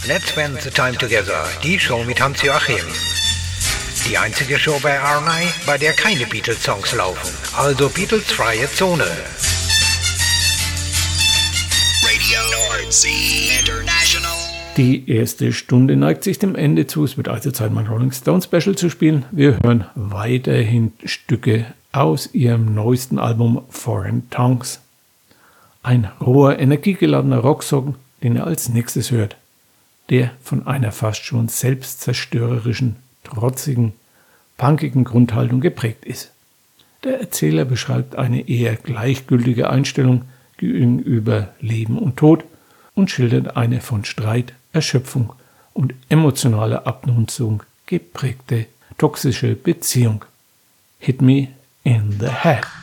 Let's Spend the Time Together, die Show mit Hans-Joachim. Die einzige Show bei RNI, bei der keine Beatles-Songs laufen. Also Beatles-freie Zone. Radio Nordsee International. Die erste Stunde neigt sich dem Ende zu. Es wird also Zeit, mein Rolling Stone Special zu spielen. Wir hören weiterhin Stücke aus ihrem neuesten Album Foreign Tongues. Ein roher, energiegeladener Rocksong, den ihr als nächstes hört, der von einer fast schon selbstzerstörerischen, trotzigen, punkigen Grundhaltung geprägt ist. Der Erzähler beschreibt eine eher gleichgültige Einstellung gegenüber Leben und Tod und schildert eine von Streit, Erschöpfung und emotionaler Abnutzung geprägte toxische Beziehung. Hit Me in the Head.